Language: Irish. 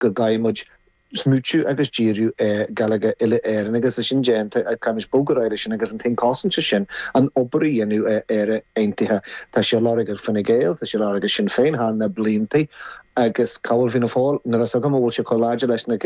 go gaiimiid smúú agus díú galga ile éan agus a sin déanta a caimis bógaráile sin agus an tin cosanta sin an obaíonú éire aontaithe Tá sé lágur fanna géal, Tá sé lágus sin féin há na blintaí agus cabhar hína fáil na go bhfuil se choláide leis na